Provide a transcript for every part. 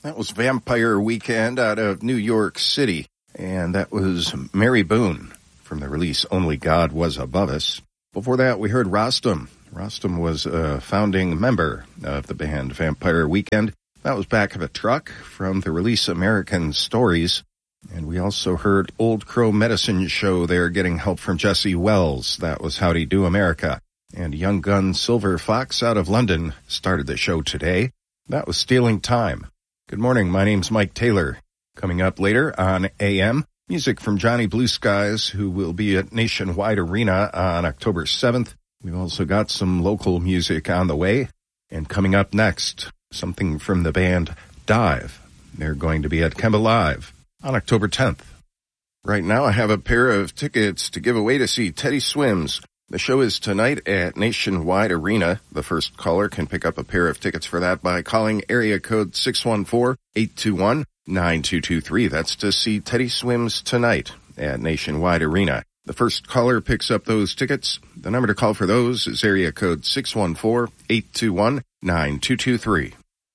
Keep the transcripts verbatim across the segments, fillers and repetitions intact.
That was Vampire Weekend out of New York City, and that was Mary Boone from the release Only God Was Above Us. Before that, we heard Rostam. Rostam was a founding member of the band Vampire Weekend. That was Back of a Truck from the release American Stories. And we also heard Old Crow Medicine Show there getting help from Jesse Wells. That was Howdy Do America. And Young Gun Silver Fox out of London started the show today. That was Stealing Time. Good morning, my name's Mike Taylor. Coming up later on A M, music from Johnny Blue Skies, who will be at Nationwide Arena on October seventh. We've also got some local music on the way. And coming up next, something from the band Dive. They're going to be at Kemba Live on October tenth. Right now I have a pair of tickets to give away to see Teddy Swims. The show is tonight at Nationwide Arena. The first caller can pick up a pair of tickets for that by calling area code six one four, eight two one, nine two two three. That's to see Teddy Swims tonight at Nationwide Arena. The first caller picks up those tickets. The number to call for those is area code six one four, eight two one, nine two two three.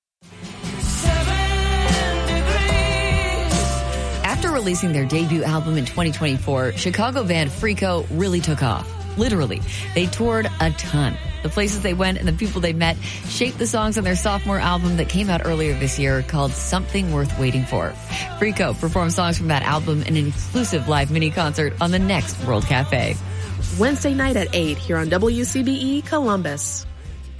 After releasing their debut album in twenty twenty-four, Chicago band Freako really took off. Literally, they toured a ton. The places they went and the people they met shaped the songs on their sophomore album that came out earlier this year called Something Worth Waiting For. Freako performed songs from that album in an exclusive live mini concert on the next World Cafe. Wednesday night at eight here on W C B E Columbus.